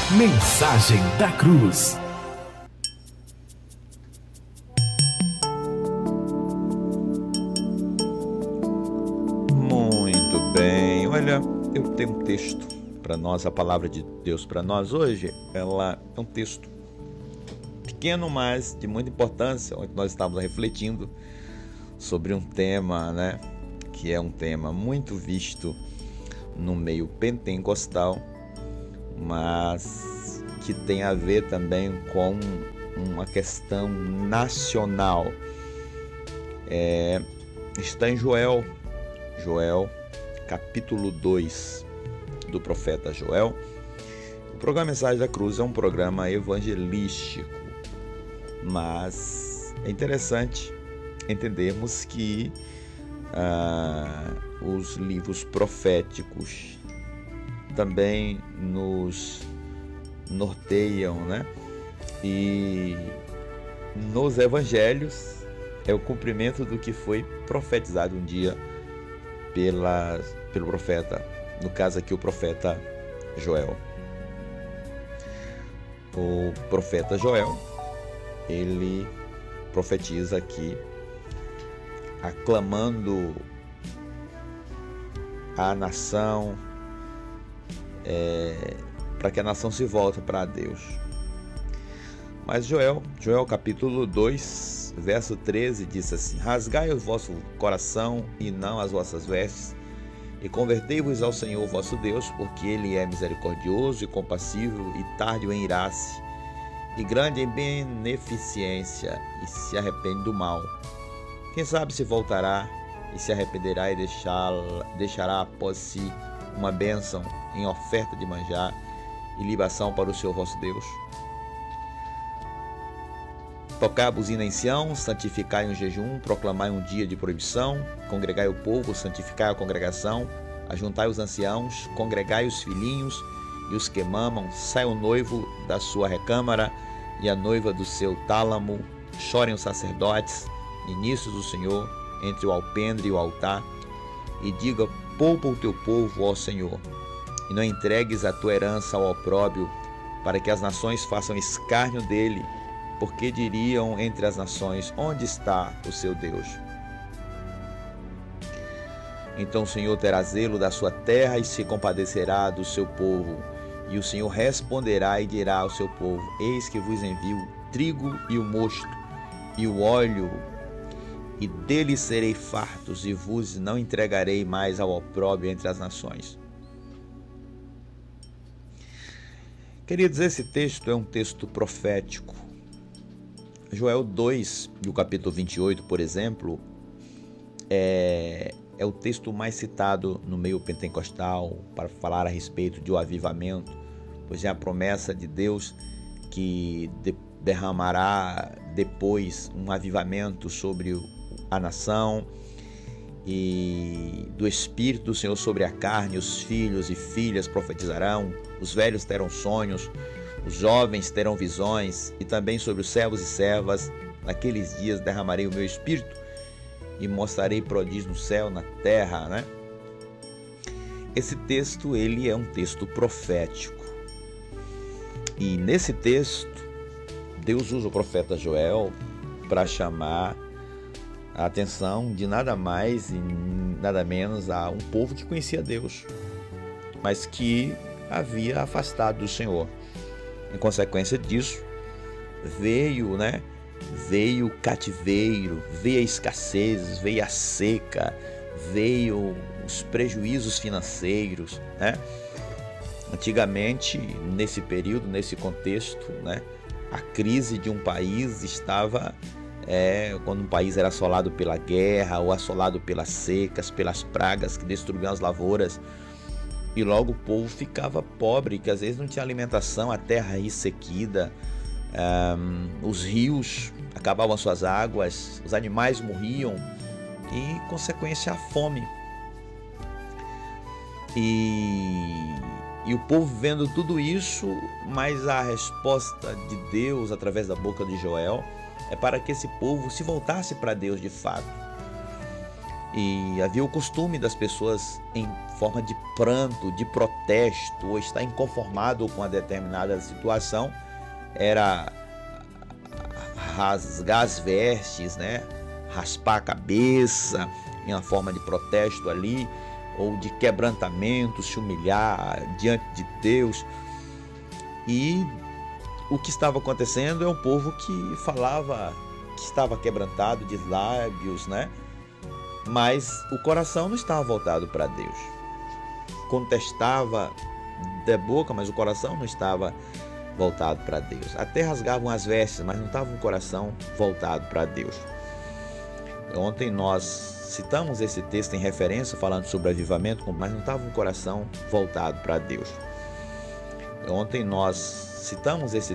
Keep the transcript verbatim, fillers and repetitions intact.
Mensagem da Cruz. Muito bem, olha, eu tenho um texto para nós, a palavra de Deus para nós hoje. Ela é um texto pequeno, mas de muita importância, onde nós estamos refletindo sobre um tema, né, que é um tema muito visto no meio pentecostal, mas que tem a ver também com uma questão nacional. É, está em Joel, Joel, capítulo dois do profeta Joel. O programa Mensagem da Cruz é um programa evangelístico, mas é interessante entendermos que ah, os livros proféticos também nos norteiam, né? E nos evangelhos é o cumprimento do que foi profetizado um dia pela, pelo profeta, no caso aqui o profeta Joel. O profeta Joel, ele profetiza aqui, aclamando a nação, é, para que a nação se volte para Deus. Mas Joel, Joel capítulo dois, verso treze, diz assim: rasgai o vosso coração e não as vossas vestes, e convertei-vos ao Senhor vosso Deus, porque Ele é misericordioso e compassivo e tardio em irar-se, e grande em beneficência, e se arrepende do mal. Quem sabe se voltará e se arrependerá e deixar, deixará após si uma bênção em oferta de manjar e libação para o Senhor vosso Deus. Tocai a buzina em Sião, santificai um jejum, proclamai um dia de proibição, congregai o povo, santificai a congregação, ajuntai os anciãos, congregai os filhinhos e os que mamam, sai o noivo da sua recâmara e a noiva do seu tálamo, chorem os sacerdotes, ministros do Senhor, entre o alpendre e o altar, e diga: poupa o teu povo, ó Senhor, e não entregues a tua herança ao opróbrio, para que as nações façam escárnio dele, porque diriam entre as nações: onde está o seu Deus? Então o Senhor terá zelo da sua terra e se compadecerá do seu povo, e o Senhor responderá e dirá ao seu povo: eis que vos envio o trigo e o mosto e o óleo, e deles serei fartos, e vos não entregarei mais ao opróbrio entre as nações. Queridos, esse texto é um texto profético. Joel dois, e o capítulo vinte e oito, por exemplo, é, é o texto mais citado no meio pentecostal para falar a respeito de um avivamento, pois é a promessa de Deus que de, derramará depois um avivamento sobre o a nação, e do Espírito do Senhor sobre a carne. Os filhos e filhas profetizarão, os velhos terão sonhos, os jovens terão visões, e também sobre os servos e servas, naqueles dias derramarei o meu Espírito e mostrarei prodígios no céu, na terra, né? Esse texto, ele é um texto profético, e nesse texto Deus usa o profeta Joel para chamar a atenção de nada mais e nada menos a um povo que conhecia Deus, mas que havia afastado do Senhor. Em consequência disso, veio, né? Veio o cativeiro, veio a escassez, veio a seca, veio os prejuízos financeiros, né? Antigamente, nesse período, nesse contexto, né, a crise de um país estava É, quando um país era assolado pela guerra ou assolado pelas secas, pelas pragas que destruíam as lavouras, e logo o povo ficava pobre, que às vezes não tinha alimentação, a terra ressequida, um, os rios acabavam suas águas, os animais morriam, e consequência a fome. E, e o povo vendo tudo isso, mas a resposta de Deus através da boca de Joel é para que esse povo se voltasse para Deus de fato. E havia o costume das pessoas, em forma de pranto, de protesto, ou estar inconformado com uma determinada situação, era rasgar as vestes, né? Raspar a cabeça, em uma forma de protesto ali, ou de quebrantamento, se humilhar diante de Deus. E o que estava acontecendo é um povo que falava que estava quebrantado de lábios, né? Mas o coração não estava voltado para Deus. Contestava de boca, mas o coração não estava voltado para Deus. Até rasgavam as vestes, mas não estava o coração voltado para Deus. Ontem nós citamos esse texto em referência, falando sobre avivamento, mas não estava o coração voltado para Deus. Ontem nós citamos esse